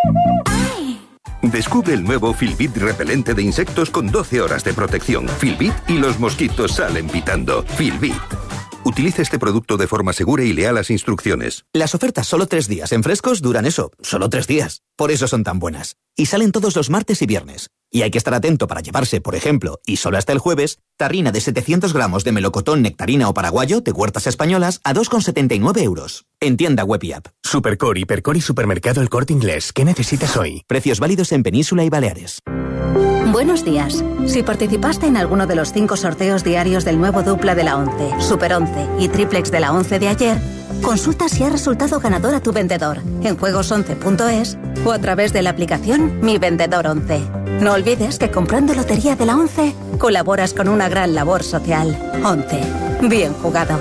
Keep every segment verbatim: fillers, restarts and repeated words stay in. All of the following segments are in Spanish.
Descubre el nuevo Filbit repelente de insectos con doce horas de protección. Filbit y los mosquitos salen pitando. Filbit. Utiliza este producto de forma segura y lea las instrucciones. Las ofertas solo tres días en Frescos duran eso, solo tres días. Por eso son tan buenas. Y salen todos los martes y viernes. Y hay que estar atento para llevarse, por ejemplo, y solo hasta el jueves, tarrina de setecientos gramos de melocotón, nectarina o paraguayo de Huertas Españolas a dos con setenta y nueve euros. En tienda web y app. Supercor, Hipercor y Supermercado El Corte Inglés. ¿Qué necesitas hoy? Precios válidos en Península y Baleares. Buenos días. Si participaste en alguno de los cinco sorteos diarios del nuevo dupla de la once, Super once y triplex de la once de ayer, consulta si ha resultado ganador a tu vendedor en juegos once punto es o a través de la aplicación Mi Vendedor once. No olvides que comprando Lotería de la once colaboras con una gran labor social. once. Bien jugado.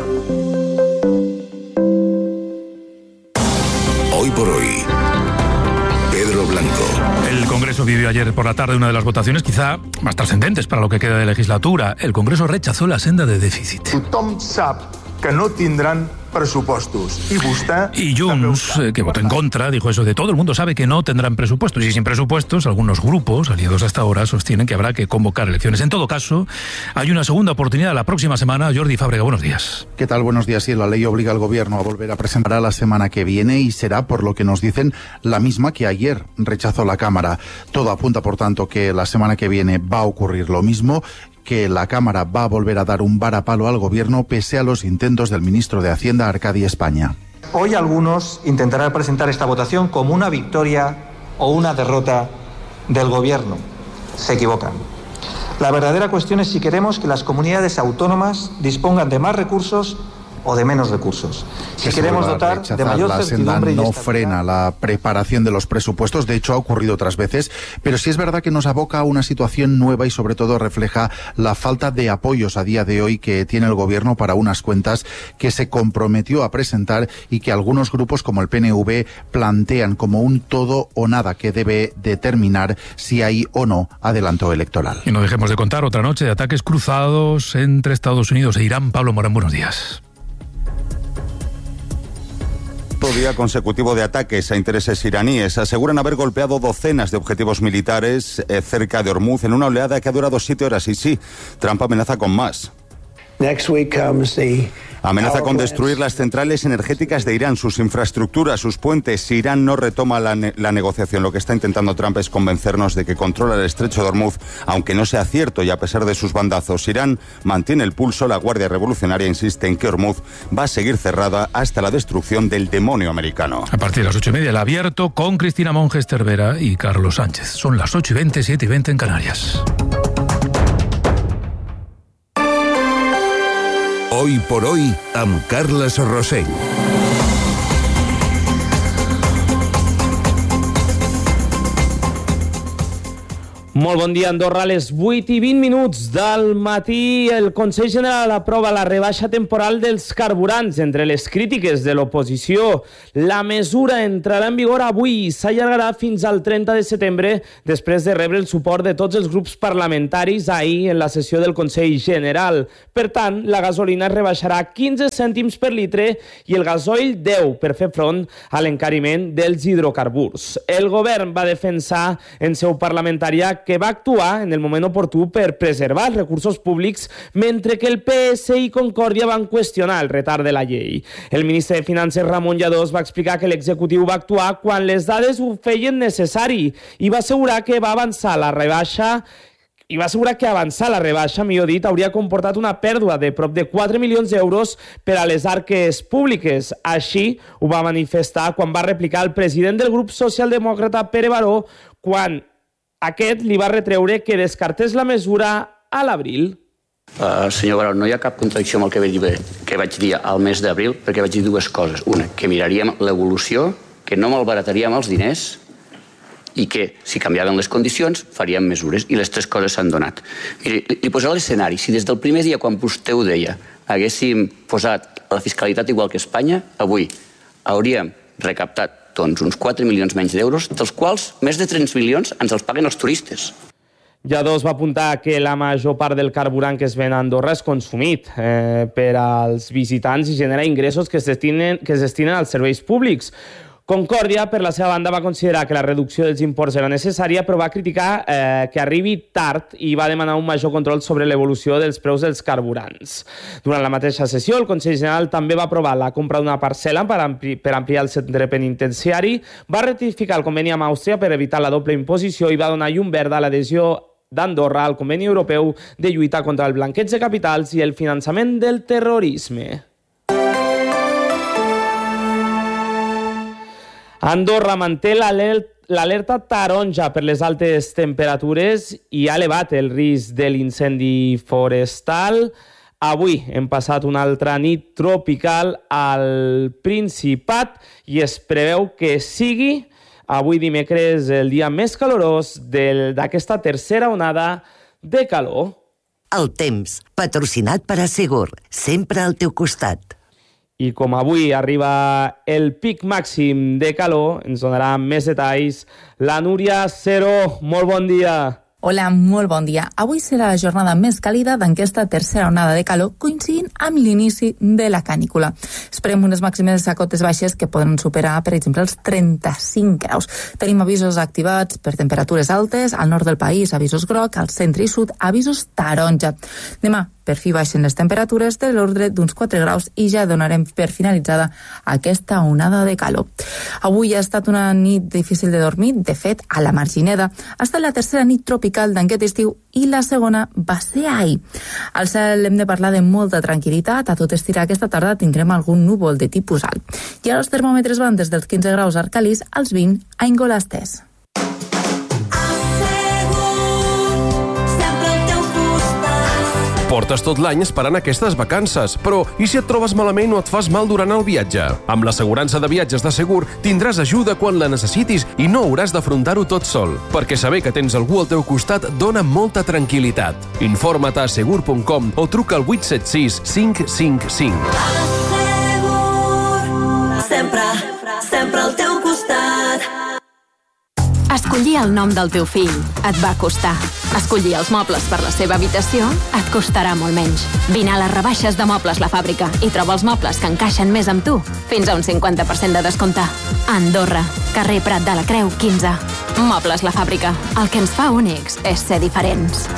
Hoy por hoy, Pedro Blanco. El Congreso vivió ayer por la tarde una de las votaciones quizá más trascendentes para lo que queda de legislatura. El Congreso rechazó la senda de déficit. Tothom sap que no tindran presupuestos. Y vostè... Y Junts, eh, que votó en contra, dijo eso de todo el mundo sabe que no tendrán presupuestos. Y sin presupuestos, algunos grupos, aliados hasta ahora, sostienen que habrá que convocar elecciones. En todo caso, hay una segunda oportunidad la próxima semana. Jordi Fábrega, buenos días. ¿Qué tal? Buenos días. Sí, la ley obliga al gobierno a volver a presentar la semana que viene y será, por lo que nos dicen, la misma que ayer rechazó la Cámara. Todo apunta, por tanto, que la semana que viene va a ocurrir lo mismo, que la Cámara va a volver a dar un varapalo al gobierno pese a los intentos del ministro de Hacienda, Arcadi España. Hoy algunos intentarán presentar esta votación como una victoria o una derrota del gobierno. Se equivocan. La verdadera cuestión es si queremos que las comunidades autónomas dispongan de más recursos o de menos recursos. Si queremos dotar de mayor certidumbre y no frena la preparación de los presupuestos, de hecho ha ocurrido otras veces, pero sí es verdad que nos aboca a una situación nueva y sobre todo refleja la falta de apoyos a día de hoy que tiene el gobierno para unas cuentas que se comprometió a presentar y que algunos grupos como el P N V plantean como un todo o nada que debe determinar si hay o no adelanto electoral. Y no dejemos de contar otra noche de ataques cruzados entre Estados Unidos e Irán. Pablo Morán, buenos días. Día consecutivo de ataques a intereses iraníes. Aseguran haber golpeado docenas de objetivos militares eh, cerca de Hormuz en una oleada que ha durado siete horas. Y sí, Trump amenaza con más. Next week comes the Amenaza con destruir las centrales energéticas de Irán, sus infraestructuras, sus puentes. Si Irán no retoma la, ne- la negociación, lo que está intentando Trump es convencernos de que controla el estrecho de Hormuz, aunque no sea cierto y a pesar de sus bandazos. Irán mantiene el pulso, la Guardia Revolucionaria insiste en que Hormuz va a seguir cerrada hasta la destrucción del demonio americano. A partir de las ocho y media, el abierto con Cristina Monges Cervera y Carlos Sánchez. Son las ocho y veinte, siete y veinte en Canarias. Hoy por hoy, amb Carles Rosell. Molt bon dia, Andorra. A les vuit i vint minuts del matí, el Consell General aprova la rebaixa temporal dels carburants. Entre les crítiques de l'oposició, la mesura entrarà en vigor avui i s'allargarà fins al trenta de setembre, després de rebre el suport de tots els grups parlamentaris ahir en la sessió del Consell General. Per tant, la gasolina es rebaixarà quinze cèntims per litre i el gasoil deu per fer front a l'encariment dels hidrocarburs. El govern va defensar en seu parlamentària que va actuar en el moment oportú per preservar els recursos públics, mentre que el P S i Concòrdia van qüestionar el retard de la llei. El ministre de Finances, Ramon Lladós, va explicar que l'executiu va actuar quan les dades ho feien necessari i va assegurar que va avançar la rebaixa i va assegurar que avançar la rebaixa, millor dit, hauria comportat una pèrdua de prop de quatre milions d'euros per a les arques públiques. Així ho va manifestar quan va replicar el president del grup socialdemòcrata, Pere Baró, quan aquest li va retreure que descartés la mesura a l'abril. Uh, senyor Baró, no hi ha cap contradicció amb el que vaig dir, que vaig dir al mes d'abril, perquè vaig dir dues coses. Una, que miraríem l'evolució, que no malbarataríem els diners i que, si canviaven les condicions, faríem mesures. I les tres coses s'han donat. Miri, li, li posaré l'escenari. Si des del primer dia, quan vostè ho deia, haguéssim posat la fiscalitat igual que Espanya, avui hauríem recaptat doncs, uns quatre milions menys d'euros, dels quals més de tres milions ens els paguen els turistes. Lladós va apuntar que la major part del carburant que es ven a Andorra és consumit eh, per als visitants i genera ingressos que es destinen, que es destinen als serveis públics. Concòrdia, per la seva banda, va considerar que la reducció dels imports era necessària, però va criticar eh, que arribi tard i va demanar un major control sobre l'evolució dels preus dels carburants. Durant la mateixa sessió, el Consell General també va aprovar la compra d'una parcel·la per, ampli per ampliar el centre penitenciari, va ratificar el conveni amb Àustria per evitar la doble imposició i va donar llum verda a l'adhesió d'Andorra al conveni europeu de lluita contra el blanqueig de capitals i el finançament del terrorisme. Andorra manté l'alerta taronja per les altes temperatures i ha elevat el risc de l'incendi forestal. Avui hem passat una altra nit tropical al Principat i es preveu que sigui avui dimecres el dia més calorós d'aquesta tercera onada de calor. El temps, patrocinat per Assegur, sempre al teu costat. I com avui arriba el pic màxim de calor, ens donarà més detalls la Núria Cero. Molt bon dia. Hola, molt bon dia. Avui serà la jornada més càlida d'aquesta tercera onada de calor, coincidint amb l'inici de la canícula. Esperem unes màximes a cotes baixes que poden superar, per exemple, els trenta-cinc graus. Tenim avisos activats per temperatures altes, al nord del país avisos groc, al centre i sud avisos taronja. Demà, per fi baixen les temperatures de l'ordre d'uns quatre graus i ja donarem per finalitzada aquesta onada de calor. Avui ha estat una nit difícil de dormir, de fet, a la Margineda. Ha estat la tercera nit tropical d'aquest estiu i la segona va ser ahir. Al cel hem de parlar de molta tranquil·litat. A tot estirar aquesta tarda tindrem algun núvol de tipus alt. I ara els termòmetres van des dels quinze graus a Arcalís als vint a Ingolastès. Portes tot l'any esperant aquestes vacances, però i si et trobes malament o et fas mal durant el viatge? Amb l'assegurança de viatges de Segur tindràs ajuda quan la necessitis i no hauràs d'afrontar-ho tot sol, perquè saber que tens algú al teu costat dona molta tranquil·litat. Informa't a segur punt com o truca al vuit set sis cinc cinc cinc. Sempre, sempre al teu costat. Escollir el nom del teu fill et va costar. Escollir els mobles per la seva habitació et costarà molt menys. Vine a les rebaixes de Mobles La Fàbrica i troba els mobles que encaixen més amb tu. Fins a un cinquanta per cent de descompte. Andorra, carrer Prat de la Creu, quinze. Mobles La Fàbrica. El que ens fa únics és ser diferents.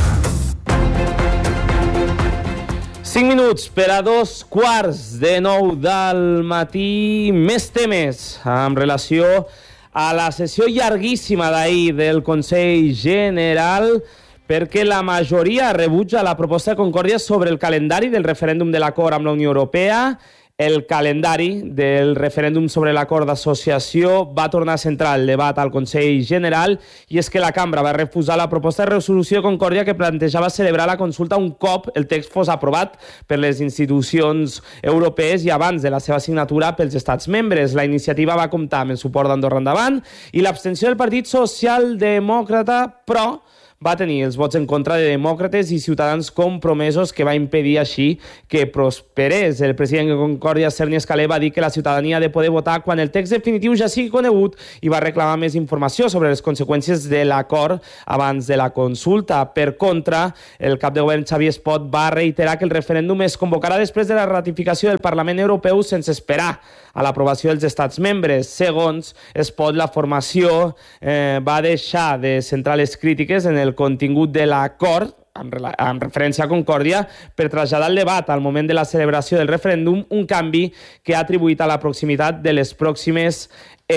Cinc minuts per a dos quarts de nou del matí. Més temes amb relació a la sessió llarguíssima d'ahir del Consell General, perquè la majoria rebutja la proposta de Concòrdia sobre el calendari del referèndum de l'acord amb la Unió Europea. El calendari del referèndum sobre l'acord d'associació va tornar a centrar el debat al Consell General i és que la cambra va refusar la proposta de resolució de Concòrdia que plantejava celebrar la consulta un cop el text fos aprovat per les institucions europees i abans de la seva signatura pels estats membres. La iniciativa va comptar amb el suport d'Andorra Endavant i l'abstenció del Partit Socialdemòcrata, però va tenir els vots en contra de Demòcrates i Ciutadans Compromesos, que va impedir així que prosperés. El president de Concòrdia, Sergi Escalé, va dir que la ciutadania ha de poder votar quan el text definitiu ja sigui conegut i va reclamar més informació sobre les conseqüències de l'acord abans de la consulta. Per contra, el cap de govern Xavier Espot va reiterar que el referèndum es convocarà després de la ratificació del Parlament Europeu sense esperar a l'aprovació dels estats membres. Segons Espot, la formació eh, va deixar de centrar les crítiques en el contingut de l'acord, amb, amb referència a Concòrdia, per traslladar el debat al moment de la celebració del referèndum, un canvi que ha atribuït a la proximitat de les pròximes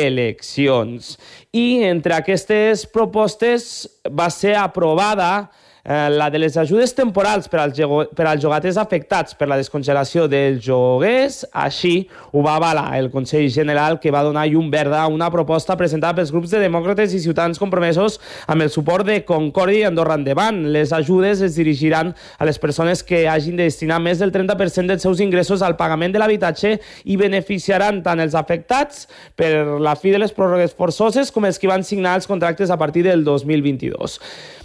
eleccions. I entre aquestes propostes va ser aprovada la de les ajudes temporals per als, per als llogaters afectats per la descongelació dels lloguers. Així ho va avalar el Consell General, que va donar llum verda a una proposta presentada pels grups de Demòcrates i Ciutadans Compromesos amb el suport de Concòrdia i Andorra Endavant. Les ajudes es dirigiran a les persones que hagin de destinar més del trenta per cent dels seus ingressos al pagament de l'habitatge i beneficiaran tant els afectats per la fi de les pròrrogues forçoses com els que van signar els contractes a partir del dos mil vint-i-dos.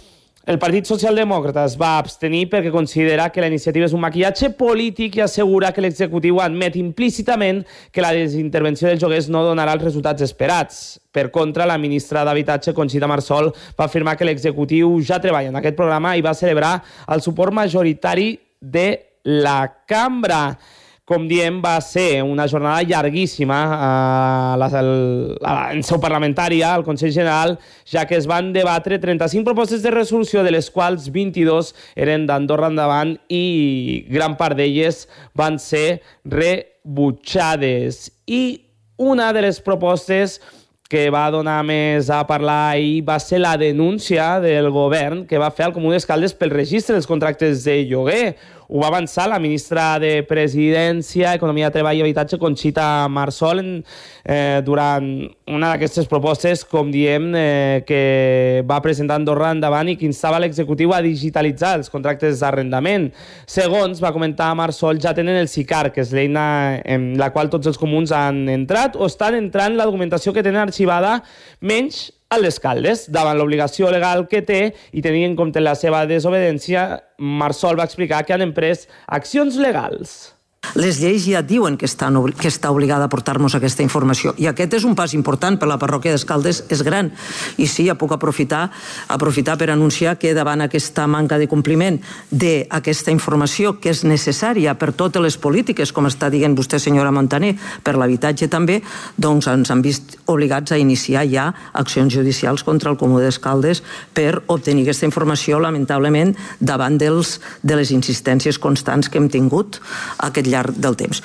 El Partit Socialdemòcrata es va abstenir perquè considera que la iniciativa és un maquillatge polític i assegura que l'executiu admet implícitament que la desintervenció dels lloguers no donarà els resultats esperats. Per contra, la ministra d'Habitatge, Conxita Marsol, va afirmar que l'executiu ja treballa en aquest programa i va celebrar el suport majoritari de la cambra. Com diem, va ser una jornada llarguíssima a la, a, en seu parlamentària, al Consell General, ja que es van debatre trenta-cinc propostes de resolució, de les quals vint-i-dos eren d'Andorra Endavant i gran part d'elles van ser rebutjades. I una de les propostes que va donar més a parlar ahir va ser la denúncia del govern que va fer al Comú d'Escaldes pel registre dels contractes de lloguer. Ho va avançar la ministra de Presidència, Economia, Treball i Habitatge, Conxita Marsol, eh, durant una d'aquestes propostes, com diem, eh, que va presentar Andorra Endavant i que instava l'executiu a digitalitzar els contractes d'arrendament. Segons va comentar Marsol, ja tenen el SICAR, que és l'eina en la qual tots els comuns han entrat o estan entrant la documentació que tenen arxivada, menys a les Caldes. Davant l'obligació legal que té i tenint en compte la seva desobediència, Marsol va explicar que han emprès accions legals. Les lleis ja diuen que, estan, que està obligada a portar-nos aquesta informació i aquest és un pas important per la parròquia d'Escaldes, és gran. I sí, ja puc aprofitar, aprofitar per anunciar que davant aquesta manca de compliment d'aquesta informació que és necessària per totes les polítiques, com està dient vostè, senyora Montaner, per l'habitatge també, doncs ens han vist obligats a iniciar ja accions judicials contra el Comú d'Escaldes per obtenir aquesta informació, lamentablement, davant dels, de les insistències constants que hem tingut aquest llarg del temps.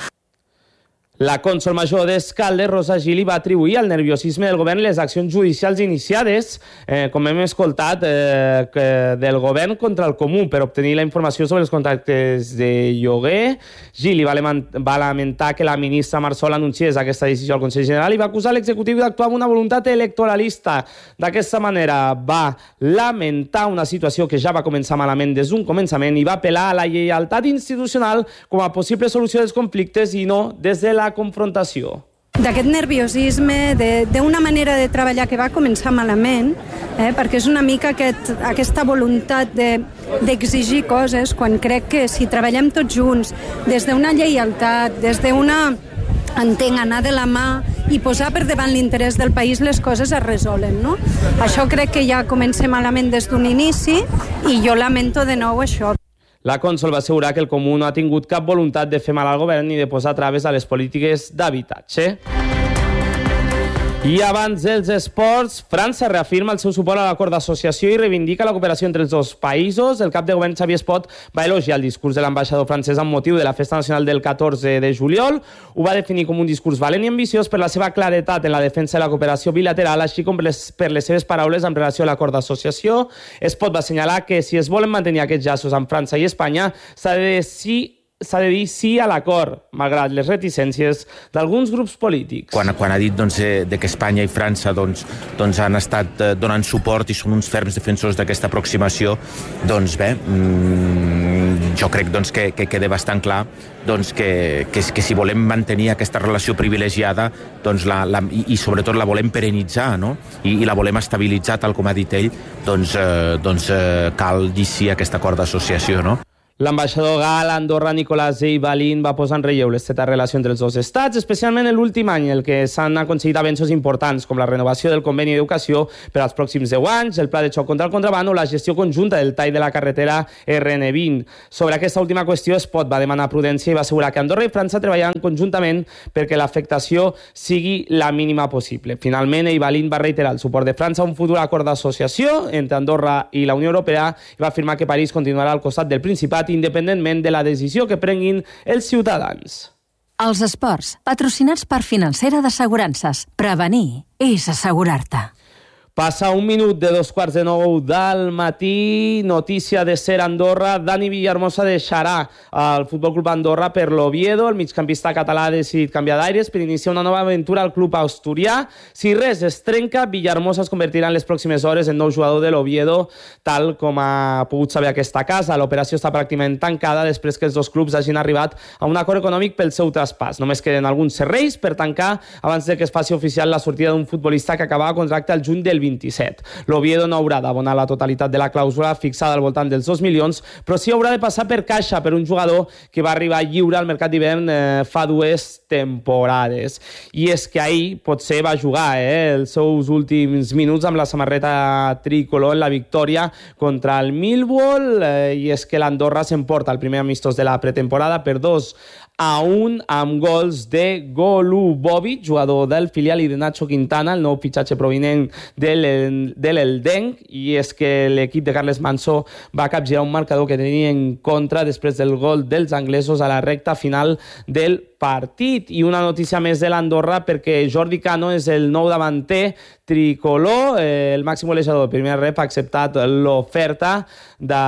La cònsol major d'Escaldes, Rosa Gili, va atribuir al nerviosisme del govern les accions judicials iniciades, eh, com hem escoltat, eh, que del govern contra el Comú per obtenir la informació sobre els contractes de lloguer. Gili va, va lamentar que la ministra Marsol anunciés aquesta decisió al Consell General i va acusar l'executiu d'actuar amb una voluntat electoralista. D'aquesta manera va lamentar una situació que ja va començar malament des d'un començament i va apel·lar a la lleialtat institucional com a possible solució dels conflictes i no des de la confrontació. D'aquest nerviosisme, d'una manera de treballar que va començar malament, eh, perquè és una mica aquest, aquesta voluntat d'exigir de, coses, quan crec que si treballem tots junts, des d'una lleialtat, des d'una, entenc, anar de la mà i posar per davant l'interès del país, les coses es resolen, no? Això crec que ja comença malament des d'un inici i jo lamento de nou això. La cònsol va assegurar que el Comú no ha tingut cap voluntat de fer mal al govern ni de posar traves a les polítiques d'habitatge. I abans dels esports, França reafirma el seu suport a l'acord d'associació i reivindica la cooperació entre els dos països. El cap de govern Xavier Espot va elogiar el discurs de l'ambaixador francès amb motiu de la festa nacional del catorze de juliol. Ho va definir com un discurs valent i ambiciós per la seva claretat en la defensa de la cooperació bilateral, així com per les, per les seves paraules en relació a l'acord d'associació. Espot va assenyalar que si es volen mantenir aquests llaços amb França i Espanya, s'ha de decidir s'ha de dir sí a l'acord, malgrat les reticències d'alguns grups polítics. Quan, quan ha dit doncs, eh, de que Espanya i França doncs, doncs han estat eh, donant suport i són uns ferms defensors d'aquesta aproximació, doncs bé, mmm, jo crec doncs, que, que queda bastant clar doncs, que, que, que si volem mantenir aquesta relació privilegiada doncs, la, la, i, i sobretot la volem perenitzar, no? I, i la volem estabilitzar, tal com ha dit ell, doncs, eh, doncs eh, cal dir sí a aquest acord d'associació, no? L'ambaixador gal a Andorra, Nicolás Eibalín, va posar en relleu l'estreta relació entre els dos estats, especialment en l'últim any, el que s'han aconseguit avenços importants, com la renovació del conveni d'educació per als pròxims deu anys, el pla de xoc contra el contraban o la gestió conjunta del tall de la carretera erre ene vint. Sobre aquesta última qüestió, Espot va demanar prudència i va assegurar que Andorra i França treballaran conjuntament perquè l'afectació sigui la mínima possible. Finalment, Eibalín va reiterar el suport de França a un futur acord d'associació entre Andorra i la Unió Europea i va afirmar que París continuarà al costat del Principat independentment de la decisió que prenguin els ciutadans. Els esports, patrocinats per Financera d'Assegurances. Prevenir és assegurar-te. Passa un minut de dos quarts de nou del matí, notícia de Ser Andorra. Dani Villahermosa deixarà el Futbol Club Andorra per l'Oviedo. El migcampista català ha decidit canviar d'aires per iniciar una nova aventura al club asturià. Si res es trenca, Villahermosa es convertirà en les pròximes hores en nou jugador de l'Oviedo, tal com ha pogut saber aquesta casa. L'operació està pràcticament tancada després que els dos clubs hagin arribat a un acord econòmic pel seu traspàs. Només queden alguns serreis per tancar abans de que es faci oficial la sortida d'un futbolista que acabava contracte al juny del vint-i-set. L'Oviedo no haurà d'abonar la totalitat de la clàusula fixada al voltant dels dos milions, però sí haurà de passar per caixa per un jugador que va arribar lliure al mercat d'hivern eh, fa dues temporades. I és que ahir potser va jugar eh, els seus últims minuts amb la samarreta tricolor en la victòria contra el Millwall, eh, i és que l'Andorra s'emporta el primer amistós de la pretemporada per dos a un amb gols de Golubovic, jugador del filial, i de Nacho Quintana, el nou fitxatge provinent de l'Eldenc, i és que l'equip de Carles Mansó va capgirar un marcador que tenia en contra després del gol dels anglesos a la recta final del partit. I una notícia més de l'Andorra, perquè Jordi Cano és el nou davanter tricolor. Eh, el màxim golejador del primer rep ha acceptat l'oferta de,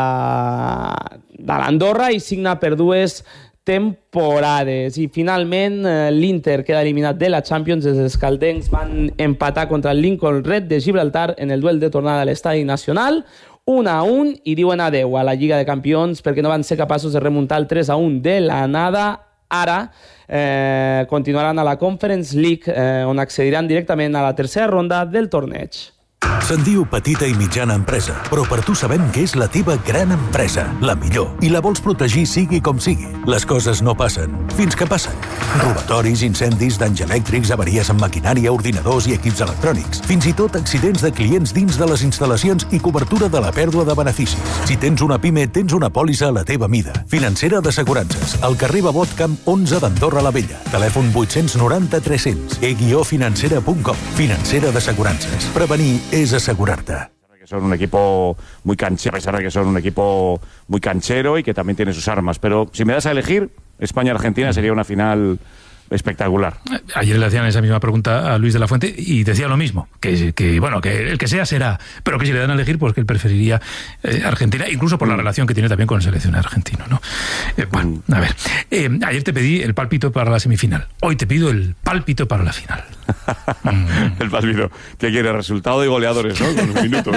de l'Andorra i signa per dues temporades. I finalment l'Inter queda eliminat de la Champions. Els escaldencs van empatar contra el Lincoln Red de Gibraltar en el duel de tornada a l'Estadi Nacional, un a un, i diuen adeu a la Lliga de Campions perquè no van ser capaços de remuntar el tres a un de la nada. Ara eh, continuaran a la Conference League, eh, on accediran directament a la tercera ronda del torneig. Se'n diu petita i mitjana empresa, però per tu sabem que és la teva gran empresa, la millor, i la vols protegir sigui com sigui. Les coses no passen, fins que passen. Robatoris, incendis, danys elèctrics, avaries en maquinària, ordinadors i equips electrònics, fins i tot accidents de clients dins de les instal·lacions i cobertura de la pèrdua de beneficis. Si tens una pime, tens una pòlissa a la teva mida. Financera d'Assegurances, al carrer Babot Camp onze d'Andorra la Vella. Telèfon vuit noranta tres cents, e guió financera punt com. Financera d'Assegurances. Prevenir es asegurarte. Que son un equipo muy canchero, a pesar de que son un equipo muy canchero y que también tiene sus armas. Pero si me das a elegir, España-Argentina sería una final espectacular. Ayer le hacían esa misma pregunta a Luis de la Fuente y decía lo mismo, que, que bueno, que el que sea será, pero que si le dan a elegir, pues que él preferiría eh, Argentina, incluso por mm. la relación que tiene también con el seleccionado argentino, ¿no? Eh, bueno, a ver, eh, ayer te pedí el pálpito para la semifinal, hoy te pido el pálpito para la final. mm. El pálpito, ¿qué quiere? Resultado de goleadores, ¿no? Con los minutos.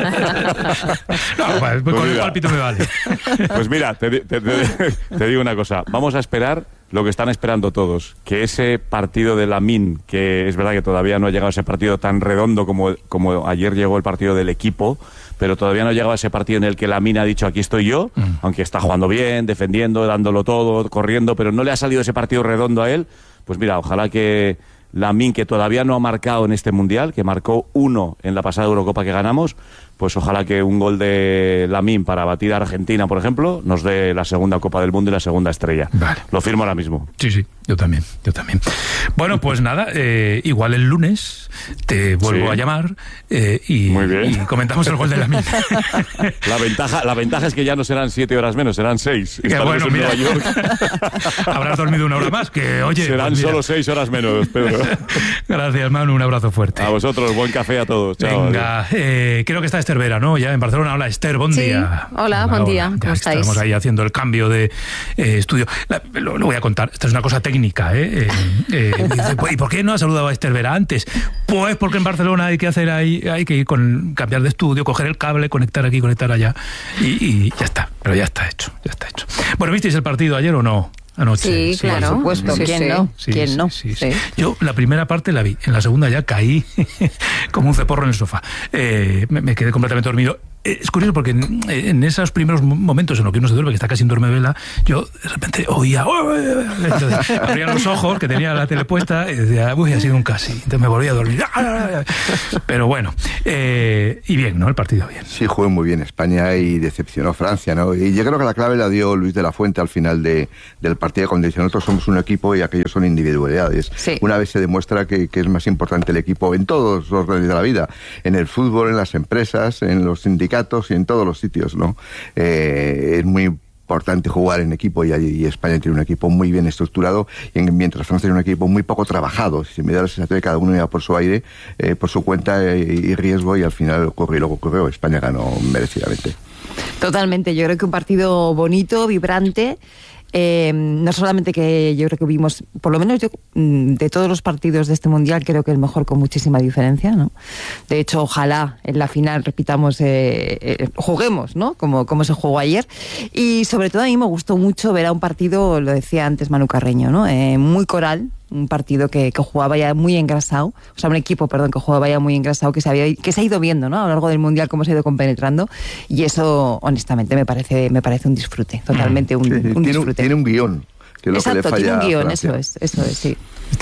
No, pues, pues con mira, el pálpito me vale. Pues mira, te, te, te, te digo una cosa, vamos a esperar lo que están esperando todos, que ese partido de Lamine, que es verdad que todavía no ha llegado a ese partido tan redondo como, como ayer llegó el partido del equipo, pero todavía no ha llegado a ese partido en el que Lamine ha dicho aquí estoy yo, mm. aunque está jugando bien, defendiendo, dándolo todo, corriendo, pero no le ha salido ese partido redondo a él. Pues mira, ojalá que Lamine, que todavía no ha marcado en este Mundial, que marcó uno en la pasada Eurocopa que ganamos, pues ojalá que un gol de Lamine para batir a Argentina, por ejemplo, nos dé la segunda Copa del Mundo y la segunda estrella. Vale. Lo firmo ahora mismo. Sí, sí, yo también, yo también. Bueno, pues nada, eh, igual el lunes te vuelvo sí. a llamar eh, y, Muy bien. y comentamos el gol de Lamine. La ventaja, la ventaja es que ya no serán siete horas menos, serán seis. Que bueno, en mira, Nueva York. Habrás dormido una hora más, que oye... Serán pues solo seis horas menos, Pedro. Gracias, Manu, un abrazo fuerte. A vosotros, buen café a todos. Chao. Venga, eh, creo que está Esther Vera, ¿no? Ya en Barcelona. Hola, Esther, buen sí. día. Hola, hola, buen día. Hola. ¿Cómo estáis? Estamos ahí haciendo el cambio de eh, estudio. La, lo, lo voy a contar. Esta es una cosa técnica, ¿eh? eh, eh ¿Y por qué no ha saludado a Esther Vera antes? Pues porque en Barcelona hay que hacer ahí, hay que ir con cambiar de estudio, coger el cable, conectar aquí, conectar allá y, y ya está. Pero ya está hecho, ya está hecho. Bueno, ¿visteis el partido ayer o no? Anoche. Sí, sí, claro, por supuesto. Sí, ¿Quién sí, no? Sí, ¿Quién sí, no? Sí, sí. Sí. Yo la primera parte la vi, en la segunda ya caí como un ceporro en el sofá. Eh, me, me quedé completamente dormido. Es curioso porque en, en esos primeros momentos en los que uno se duerme, que está casi en duermevela, yo de repente oía, entonces, abría los ojos, que tenía la tele puesta, y decía, uy, ha sido un casi. Entonces me volví a dormir. Pero bueno, eh, y bien, ¿no? El partido bien. Sí, jugó muy bien España y decepcionó Francia, ¿no? Y yo creo que la clave la dio Luis de la Fuente al final de, del partido, cuando dice, nosotros somos un equipo y aquellos son individualidades. Sí. Una vez se demuestra que, que es más importante el equipo en todos los órdenes de la vida, en el fútbol, en las empresas, en los sindicatos, y en todos los sitios, ¿no? Eh, es muy importante jugar en equipo y, y España tiene un equipo muy bien estructurado y en, mientras Francia tiene un equipo muy poco trabajado. Si me da la sensación de que cada uno iba por su aire, eh, por su cuenta eh, y riesgo, y al final ocurrió lo que ocurrió. España ganó merecidamente. Totalmente, yo creo que un partido bonito, vibrante. Eh, no solamente que yo creo que vimos, por lo menos yo de todos los partidos de este Mundial, creo que el mejor con muchísima diferencia, ¿no? De hecho, ojalá en la final repitamos, eh, eh, juguemos, ¿no? Como, como se jugó ayer. Y sobre todo a mí me gustó mucho ver a un partido, lo decía antes Manu Carreño, ¿no? Eh, muy coral. Un partido que, que jugaba ya muy engrasado, o sea, un equipo, perdón, que jugaba ya muy engrasado, que se, había, que se ha ido viendo, ¿no? A lo largo del Mundial cómo se ha ido compenetrando, y eso, honestamente, me parece me parece un disfrute, totalmente un, sí, sí, un tiene, disfrute. Tiene un guión. Que es lo Exacto, que le falla tiene un guión, a Francia. eso es, eso es, sí. Esther.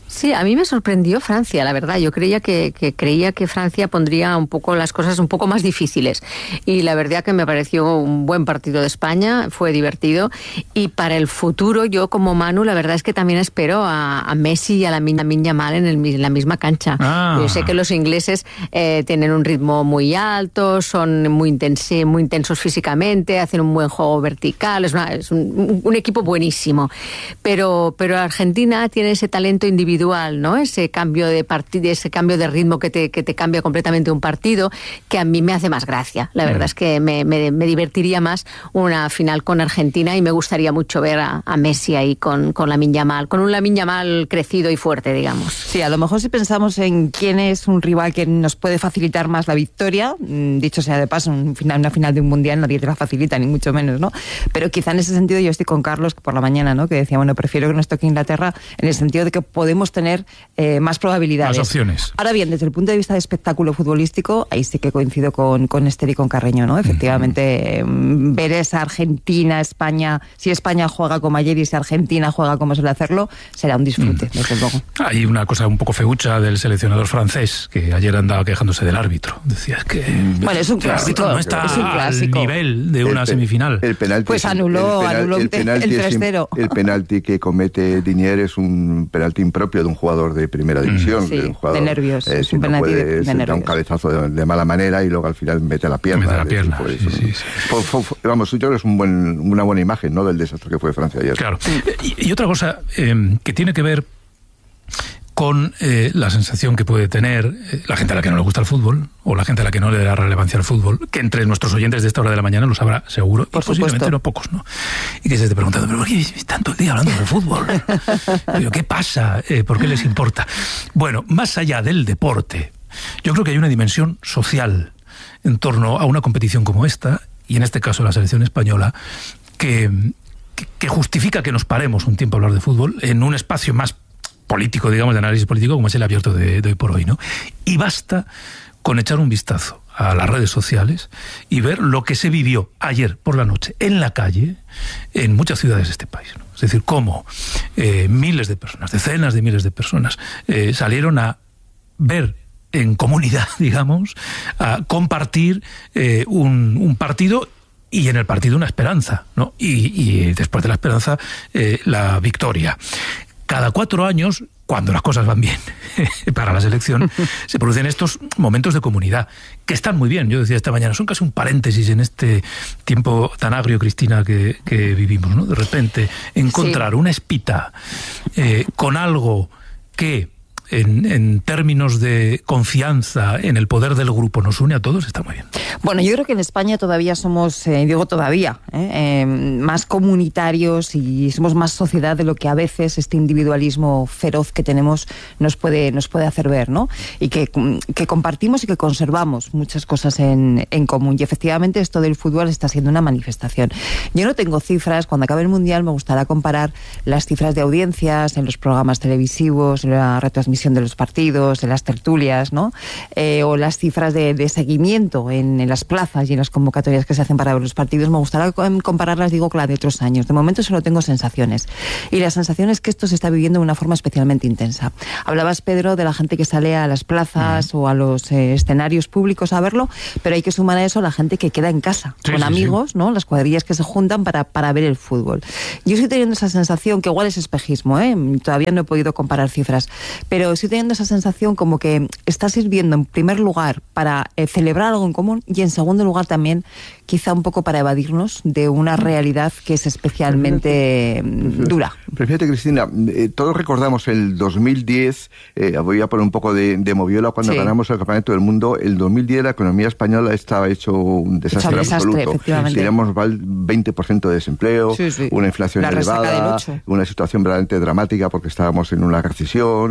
Sí, a mí me sorprendió Francia, la verdad. Yo creía que, que creía que Francia pondría un poco las cosas un poco más difíciles. Y la verdad que me pareció un buen partido de España, fue divertido. Y para el futuro, yo como Manu, la verdad es que también espero a, a Messi y a la Lamine Yamal en, el, en la misma cancha. Ah. Yo sé que los ingleses eh, tienen un ritmo muy alto, son muy, intensi, muy intensos físicamente, hacen un buen juego vertical, es, una, es un, un equipo buenísimo. Pero, pero Argentina tiene ese talento individual, ¿no? Ese cambio de partido, ese cambio de ritmo que te, que te cambia completamente un partido, que a mí me hace más gracia. La verdad mm. es que me, me, me divertiría más una final con Argentina y me gustaría mucho ver a, a Messi ahí con, con Lamine Yamal, con un Lamine Yamal crecido y fuerte, digamos. Sí, a lo mejor si pensamos en quién es un rival que nos puede facilitar más la victoria, dicho sea de paso, un final, una final de un mundial nadie te la facilita, ni mucho menos, ¿no? Pero quizá en ese sentido yo estoy con Carlos por la mañana, ¿no? Que decía, bueno, prefiero que nos toque Inglaterra en el sentido de que podemos tener eh, más probabilidades. Más opciones. Ahora bien, desde el punto de vista de espectáculo futbolístico, ahí sí que coincido con, con Esther y con Carreño, ¿no? Efectivamente, uh-huh. ver esa Argentina, España, si España juega como ayer y si Argentina juega como suele hacerlo, será un disfrute, uh-huh. desde luego. Hay una cosa un poco feucha del seleccionador francés, que ayer andaba quejándose del árbitro. Decía, es que... Bueno, es un clásico. No está es un clásico. al nivel de una el, semifinal. El penalti pues anuló, el penal, anuló el, penalti el tres cero. El penalti que comete Dinier es un penalti impropio de un jugador de primera división, sí, de un jugador, de nervios, eh, si un no penalti puede, de, de da un cabezazo de, de mala manera y luego al final mete la pierna. Mete la pierna, pues, sí, sí, sí. Fue, fue, fue, vamos, yo creo que es un buen, una buena imagen, ¿no?, del desastre que fue Francia ayer. Claro. Y, y otra cosa eh, que tiene que ver con eh, la sensación que puede tener eh, la gente a la que no le gusta el fútbol, o la gente a la que no le da relevancia al fútbol, que entre nuestros oyentes de esta hora de la mañana lo sabrá seguro, por y posiblemente supuesto. no pocos, ¿no? Y que se esté preguntando, ¿pero por qué están todo el día hablando del fútbol? ¿Pero qué pasa? Eh, ¿Por qué les importa? Bueno, más allá del deporte, yo creo que hay una dimensión social en torno a una competición como esta, y en este caso la selección española, que, que, que justifica que nos paremos un tiempo a hablar de fútbol en un espacio más político, digamos, de análisis político, como es el abierto de, de hoy por hoy, ¿no? Y basta con echar un vistazo a las redes sociales y ver lo que se vivió ayer por la noche en la calle en muchas ciudades de este país, ¿no? Es decir, cómo eh, miles de personas, decenas de miles de personas eh, salieron a ver en comunidad, digamos, a compartir eh, un, un partido, y en el partido una esperanza, ¿no? Y, y después de la esperanza, eh, la victoria. Cada cuatro años, cuando las cosas van bien para la selección, se producen estos momentos de comunidad, que están muy bien. Yo decía esta mañana, son casi un paréntesis en este tiempo tan agrio, Cristina, que, que vivimos, ¿no? De repente, encontrar sí. una espita eh, con algo que, en, en términos de confianza en el poder del grupo, nos une a todos, está muy bien. Bueno, yo creo que en España todavía somos, eh, digo todavía, eh, eh, más comunitarios y somos más sociedad de lo que a veces este individualismo feroz que tenemos nos puede, nos puede hacer ver, ¿no? Y que, que compartimos y que conservamos muchas cosas en, en común. Y efectivamente esto del fútbol está siendo una manifestación. Yo no tengo cifras, cuando acabe el Mundial me gustará comparar las cifras de audiencias en los programas televisivos, en la retransmisión de los partidos, en las tertulias, ¿no? Eh, o las cifras de, de seguimiento en, en las plazas y en las convocatorias que se hacen para ver los partidos. Me gustaría compararlas, digo, con las de otros años. De momento solo tengo sensaciones. Y la sensación es que esto se está viviendo de una forma especialmente intensa. Hablabas, Pedro, de la gente que sale a las plazas uh-huh. o a los eh, escenarios públicos a verlo, pero hay que sumar a eso la gente que queda en casa, sí, con sí, amigos, sí. ¿no? Las cuadrillas que se juntan para, para ver el fútbol. Yo estoy teniendo esa sensación, que igual es espejismo, ¿eh? Todavía no he podido comparar cifras, pero estoy teniendo esa sensación como que está sirviendo en primer lugar para eh, celebrar algo en común, y en segundo lugar también quizá un poco para evadirnos de una realidad que es especialmente eh, dura. Pero fíjate, Cristina, eh, todos recordamos el dos mil diez, eh, voy a poner un poco de, de moviola, cuando sí. ganamos el Campeonato del Mundo. El dos mil diez la economía española estaba hecho un desastre, hecho desastre absoluto. Teníamos veinte por ciento de desempleo, sí, sí. una inflación la elevada, una situación verdaderamente dramática porque estábamos en una recesión, uh-huh. eh,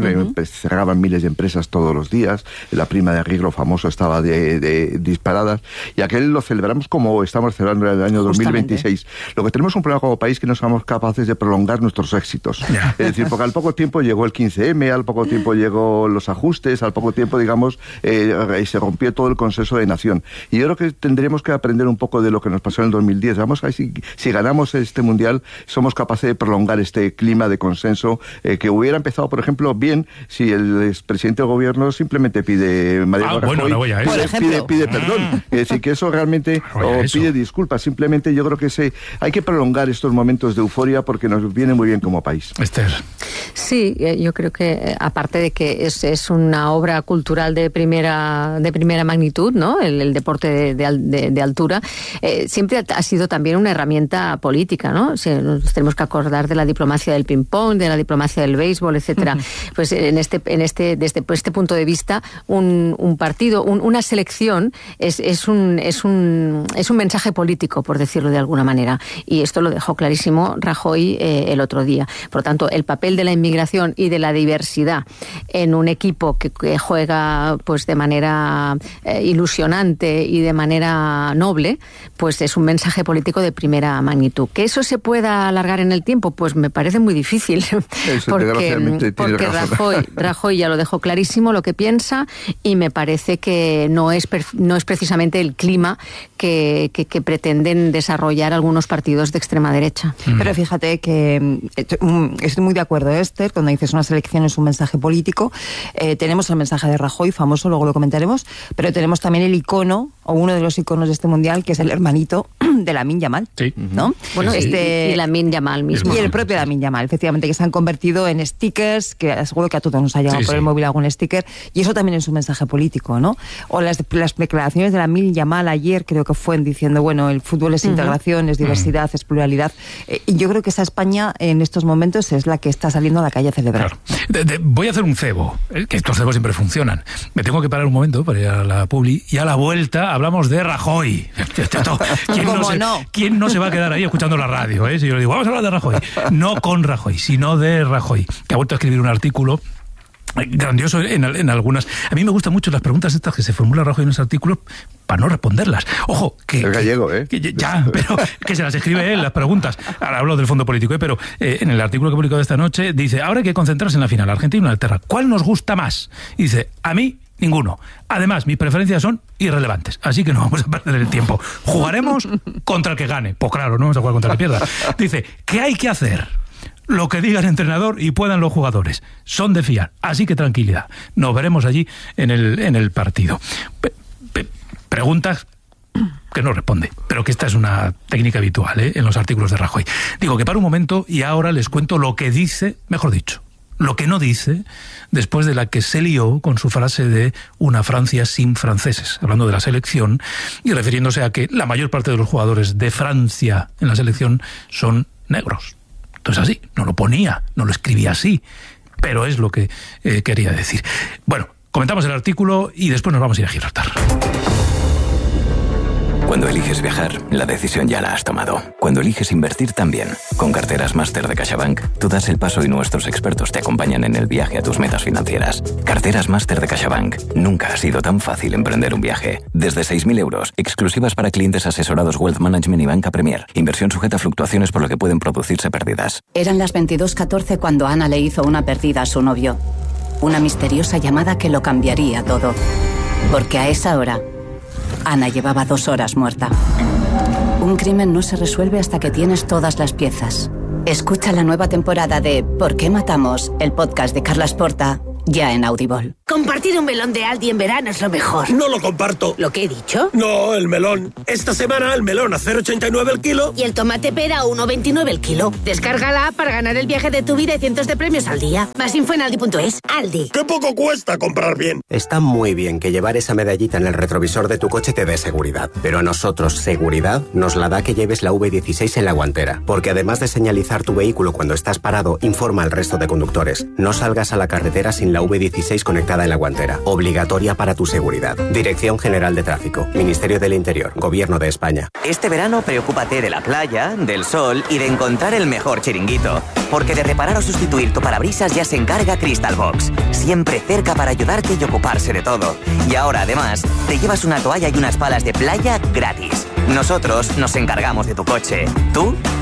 cerraban miles de empresas todos los días, la prima de riesgo famoso estaba de, de disparada, y aquel lo celebramos como estamos celebrando el año dos mil veintiséis. Justamente. Lo que tenemos es un problema como país que no somos capaces de prolongar nuestros éxitos. Yeah. Es decir, porque al poco tiempo llegó el quince eme, al poco tiempo llegó los ajustes, al poco tiempo, digamos, eh, se rompió todo el consenso de nación. Y yo creo que tendremos que aprender un poco de lo que nos pasó en el dos mil diez. Vamos a ver si, si ganamos este mundial, somos capaces de prolongar este clima de consenso eh, que hubiera empezado, por ejemplo, bien si el presidente del gobierno simplemente pide Mariano ah, Rajoy, bueno, no voy a pide, pide, pide perdón. Es decir, que eso realmente o eso. pide disculpas. Simplemente yo creo que se, hay que prolongar estos momentos de euforia porque nos viene muy bien como país. Esther. Sí, yo creo que aparte de que es, es una obra cultural de primera de primera magnitud, ¿no? El, el deporte de, de, de altura, eh, siempre ha sido también una herramienta política, ¿no? O sea, nos tenemos que acordar de la diplomacia del ping-pong, de la diplomacia del béisbol, etcétera. Uh-huh. Pues en este, en este, desde este punto de vista, un, un partido, un, una selección es, es un, es un, es un mensaje político, por decirlo de alguna manera. Y esto lo dejó clarísimo Rajoy eh, el otro día. Por lo tanto, el papel de la inmigración y de la diversidad en un equipo que, que juega pues de manera eh, ilusionante y de manera noble, pues es un mensaje político de primera magnitud. Que eso se pueda alargar en el tiempo, pues me parece muy difícil. Eso, porque porque Rajoy, Rajoy ya lo dejó clarísimo lo que piensa, y me parece que no es, no es precisamente el clima que, que, que pretenden desarrollar algunos partidos de extrema derecha. Mm. Pero fíjate que estoy muy de acuerdo, Esther, cuando dices una selección es un mensaje político. Eh, tenemos el mensaje de Rajoy, famoso, luego lo comentaremos, pero tenemos también el icono, o uno de los iconos de este mundial, que es el hermanito de Lamine Yamal. Sí. ¿No? Bueno, sí, sí. este... Y, y Lamine Yamal mismo. Y el propio Lamine Yamal, efectivamente, que se han convertido en stickers, que seguro que a todos nos ha llegado sí, por sí. el móvil algún sticker, y eso también es un mensaje político, ¿no? O las, las declaraciones de Lamine Yamal ayer, creo que fue diciendo, bueno, el fútbol es uh-huh. integración, es diversidad, uh-huh. es pluralidad. Eh, y yo creo que esa España en estos momentos es la que está saliendo a la calle a celebrar. Claro. De, de, voy a hacer un cebo, eh, que estos cebos siempre funcionan. Me tengo que parar un momento para ir a la publi, y a la vuelta hablamos de Rajoy. ¿Quién no, se, no? ¿Quién no se va a quedar ahí escuchando la radio? Eh? Si yo le digo, vamos a hablar de Rajoy. No con Rajoy, sino de Rajoy, que ha vuelto a escribir un artículo grandioso en, en algunas. A mí me gustan mucho las preguntas estas que se formula Rajoy en ese artículo para no responderlas. Ojo, que... Es gallego, ¿eh? Que, ya, pero que se las escribe él, las preguntas. Ahora hablo del fondo político, ¿eh? Pero eh, en el artículo que he publicado esta noche dice, ahora hay que concentrarse en la final, Argentina y Inglaterra. ¿Cuál nos gusta más? Y dice, a mí, ninguno. Además, mis preferencias son irrelevantes, así que no vamos a perder el tiempo. Jugaremos contra el que gane. Pues claro, no vamos a jugar contra el que pierda. Dice, ¿qué hay que hacer? Lo que diga el entrenador y puedan los jugadores. Son de fiar. Así que tranquilidad. Nos veremos allí en el, en el partido. Pe- pe- preguntas que no responde, pero que esta es una técnica habitual ¿eh? en los artículos de Rajoy. Digo que para un momento y ahora les cuento lo que dice, mejor dicho, lo que no dice después de la que se lió con su frase de una Francia sin franceses, hablando de la selección y refiriéndose a que la mayor parte de los jugadores de Francia en la selección son negros. Entonces así, no lo ponía, no lo escribía así, pero es lo que eh, quería decir. Bueno, comentamos el artículo y después nos vamos a ir a Gibraltar. Cuando eliges viajar, la decisión ya la has tomado. Cuando eliges invertir también. Con Carteras Máster de CaixaBank, tú das el paso y nuestros expertos te acompañan en el viaje a tus metas financieras. Carteras Máster de CaixaBank. Nunca ha sido tan fácil emprender un viaje. Desde seis mil euros, exclusivas para clientes asesorados Wealth Management y Banca Premier. Inversión sujeta a fluctuaciones por lo que pueden producirse pérdidas. Eran las veintidós catorce cuando Ana le hizo una pérdida a su novio. Una misteriosa llamada que lo cambiaría todo. Porque a esa hora... Ana llevaba dos horas muerta. Un crimen no se resuelve hasta que tienes todas las piezas. Escucha la nueva temporada de ¿Por qué matamos?, el podcast de Carlas Porta, ya en Audible. Compartir un melón de Aldi en verano es lo mejor. No lo comparto. ¿Lo que he dicho? No, el melón. Esta semana el melón a cero coma ochenta y nueve el kilo. Y el tomate pera a uno coma veintinueve el kilo. Descárgala para ganar el viaje de tu vida y cientos de premios al día. Más info en aldi punto es. Aldi. ¡Qué poco cuesta comprar bien! Está muy bien que llevar esa medallita en el retrovisor de tu coche te dé seguridad. Pero a nosotros seguridad nos la da que lleves la V dieciséis en la guantera. Porque además de señalizar tu vehículo cuando estás parado, informa al resto de conductores. No salgas a la carretera sin la V dieciséis conectada en la guantera. Obligatoria para tu seguridad. Dirección General de Tráfico. Ministerio del Interior. Gobierno de España. Este verano preocúpate de la playa, del sol y de encontrar el mejor chiringuito. porque de reparar o sustituir tu parabrisas ya se encarga Crystal Box. Siempre cerca para ayudarte y ocuparse de todo. Y ahora, además, te llevas una toalla y unas palas de playa gratis. Nosotros nos encargamos de tu coche. Tú